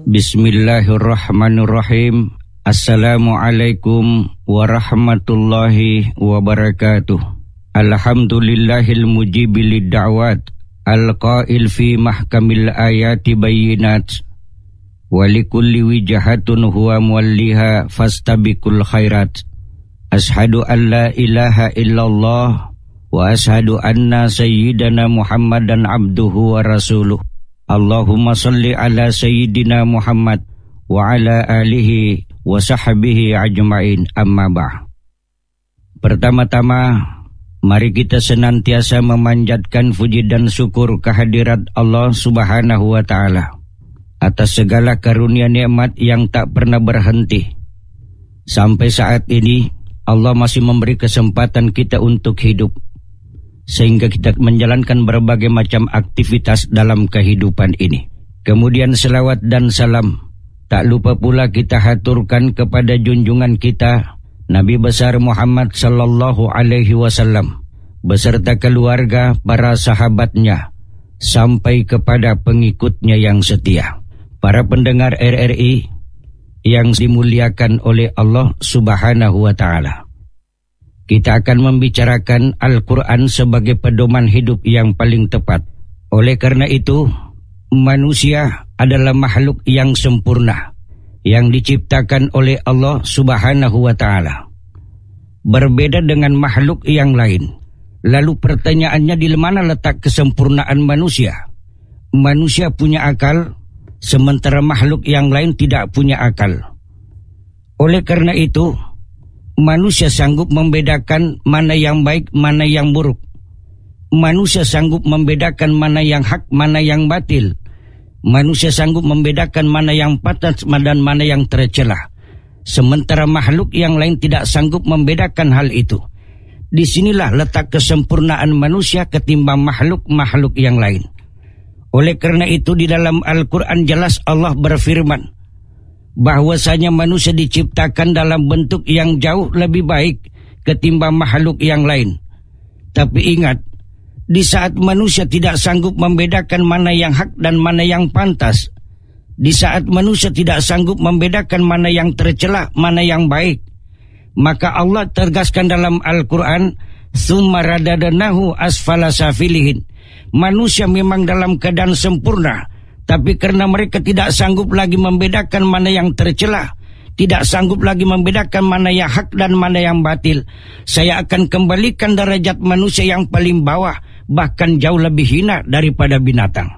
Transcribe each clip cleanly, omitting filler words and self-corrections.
Bismillahirrahmanirrahim. Assalamualaikum warahmatullahi wabarakatuh. Alhamdulillahil mujibil da'wat, al-qail fi mahkamil ayati bayyinat, walikulli wijahatun huwa muwalliha fastabiqul khairat. Ashhadu an la ilaha illallah wa ashhadu anna sayyidana Muhammadan abduhu wa rasuluh. Allahumma salli ala sayyidina Muhammad wa ala alihi wa sahbihi ajma'in, amma ba'd. Pertama-tama, mari kita senantiasa memanjatkan puji dan syukur kehadirat Allah Subhanahu wa ta'ala atas segala karunia nikmat yang tak pernah berhenti. Sampai saat ini Allah masih memberi kesempatan kita untuk hidup, sehingga kita menjalankan berbagai macam aktivitas dalam kehidupan ini. Kemudian selawat dan salam tak lupa pula kita haturkan kepada junjungan kita Nabi besar Muhammad sallallahu alaihi wasallam beserta keluarga, para sahabatnya, sampai kepada pengikutnya yang setia. Para pendengar RRI yang dimuliakan oleh Allah Subhanahu wa ta'ala, kita akan membicarakan Al-Quran sebagai pedoman hidup yang paling tepat. Oleh karena itu, manusia adalah makhluk yang sempurna, yang diciptakan oleh Allah Subhanahu wa ta'ala. Berbeda dengan makhluk yang lain. Lalu pertanyaannya, di mana letak kesempurnaan manusia? Manusia punya akal, sementara makhluk yang lain tidak punya akal. Oleh karena itu, manusia sanggup membedakan mana yang baik, mana yang buruk. Manusia sanggup membedakan mana yang hak, mana yang batil. Manusia sanggup membedakan mana yang pantas dan mana yang tercela. Sementara makhluk yang lain tidak sanggup membedakan hal itu. Disinilah letak kesempurnaan manusia ketimbang makhluk-makhluk yang lain. Oleh karena itu di dalam Al-Quran jelas Allah berfirman bahwasanya manusia diciptakan dalam bentuk yang jauh lebih baik ketimbang makhluk yang lain. Tapi ingat, di saat manusia tidak sanggup membedakan mana yang hak dan mana yang pantas, di saat manusia tidak sanggup membedakan mana yang tercela, mana yang baik, maka Allah tegaskan dalam Al-Quran, "Tsumma radadnahu asfala safilihin." Manusia memang dalam keadaan sempurna, tapi karena mereka tidak sanggup lagi membedakan mana yang tercela, tidak sanggup lagi membedakan mana yang hak dan mana yang batil, saya akan kembalikan derajat manusia yang paling bawah, bahkan jauh lebih hina daripada binatang.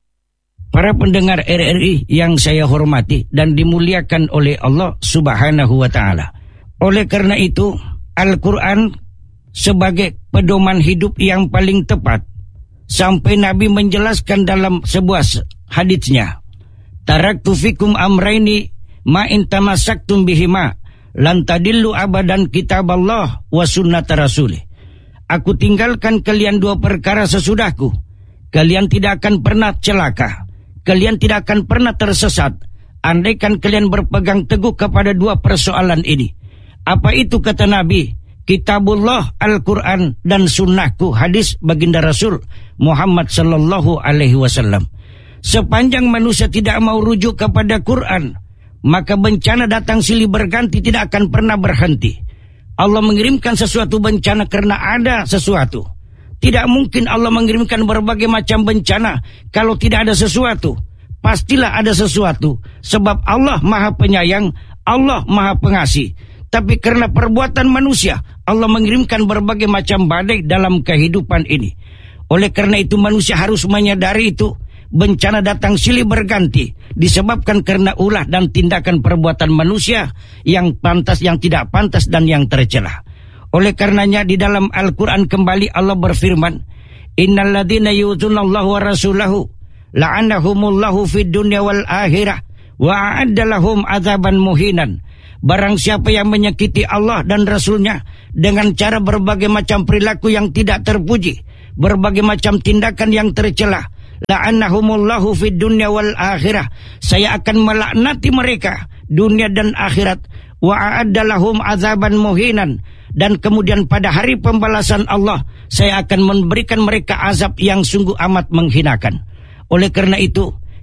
Para pendengar RRI yang saya hormati dan dimuliakan oleh Allah Subhanahu wa ta'ala. Oleh karena itu, Al-Quran sebagai pedoman hidup yang paling tepat. Sampai Nabi menjelaskan dalam sebuah haditsnya, "Taraktu fikum amraini ma in tamassaktum bihima lan tadillu abadan kitaballah wa sunnata rasulih." Aku tinggalkan kalian dua perkara sesudahku. Kalian tidak akan pernah celaka. Kalian tidak akan pernah tersesat andaikan kalian berpegang teguh kepada dua persoalan ini. Apa itu kata Nabi? Kitabullah, Al-Quran, dan sunnahku, hadis baginda Rasul Muhammad sallallahu alaihi wasallam. Sepanjang manusia tidak mau rujuk kepada Quran, maka bencana datang silih berganti tidak akan pernah berhenti. Allah mengirimkan sesuatu bencana karena ada sesuatu. Tidak mungkin Allah mengirimkan berbagai macam bencana kalau tidak ada sesuatu. Pastilah ada sesuatu, sebab Allah Maha Penyayang, Allah Maha Pengasih. Tapi karena perbuatan manusia, Allah mengirimkan berbagai macam badai dalam kehidupan ini. Oleh karena itu manusia harus menyadari itu. Bencana datang silih berganti disebabkan karena ulah dan tindakan perbuatan manusia yang pantas, yang tidak pantas, dan yang tercela. Oleh karenanya di dalam Al-Quran kembali Allah berfirman, "Innal ladzina yu'dzunallaha wa rasulahu la'anahumullahu fid dunya wal akhirah wa a'adda lahum adzaban muhinan." Barang siapa yang menyakiti Allah dan Rasulnya dengan cara berbagai macam perilaku yang tidak terpuji, berbagai macam tindakan yang tercela, la'annahumullahu fid dunya wal akhirah, saya akan melaknati mereka dunia dan akhirat, wa a'adda lahum azaban muhinan, dan kemudian pada hari pembalasan Allah saya akan memberikan mereka azab yang sungguh amat menghinakan. Oleh karena itu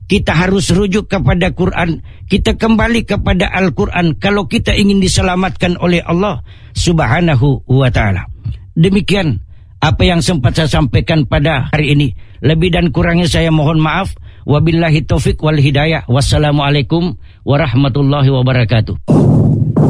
kita harus rujuk kepada Quran. Kita kembali kepada Al-Quran kalau kita ingin diselamatkan oleh Allah Subhanahu wa ta'ala. Demikian apa yang sempat saya sampaikan pada hari ini. Lebih dan kurangnya saya mohon maaf. Wabillahi taufiq wal hidayah. Wassalamualaikum warahmatullahi wabarakatuh.